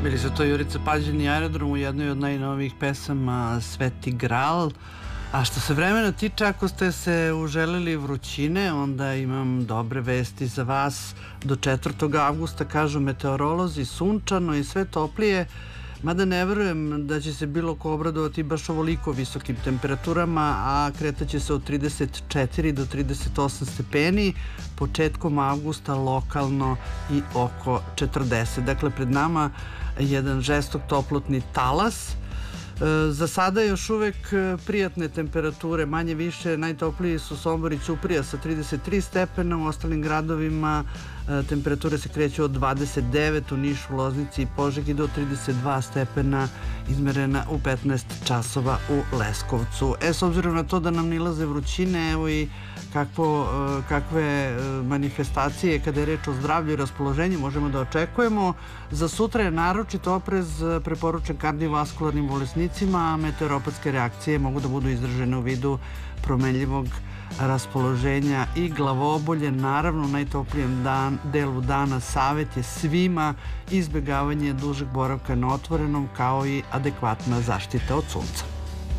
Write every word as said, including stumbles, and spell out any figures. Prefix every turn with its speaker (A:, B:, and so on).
A: Bili su to Jurica Pađen i Aerodrom u jednoj od najnovijih pesama Sveti Gral. A što se vremena tiče, ako ste se uželili vrućine, onda imam dobre vesti za vas. Do četvrtog avgusta, kažu meteorolozi, sunčano i sve toplije, mada ne verujem da će se bilo ko obradovati baš ovoliko visokim temperaturama, a kretaće se od trideset četiri do trideset osam stepeni, početkom avgusta lokalno i oko četrdeset. Dakle, pred nama jedan žestok toplotni talas. Za sada još uvek prijatne temperature, manje više najtopliji su Sombor i Ćuprija sa trideset tri stepena, u ostalim gradovima temperature se kreću od dvadeset devet, u Nišu, Loznici i Požegi do trideset dva stepena, izmerena u petnaest časova u Leskovcu. E, s obzirom na to da nam nilaze vrućine, evo i kakvo, kakve manifestacije kada je reč o zdravlju i raspoloženju možemo da očekujemo. Za sutra je naročito oprez preporučen kardiovaskularnim bolesnicima, a meteoropatske reakcije mogu da budu izražene u vidu promenljivog raspoloženja i glavobolje. Naravno, u najtoplijem dan, delu dana savet je svima izbjegavanje dužeg boravka na otvorenom, kao i adekvatna zaštita od sunca.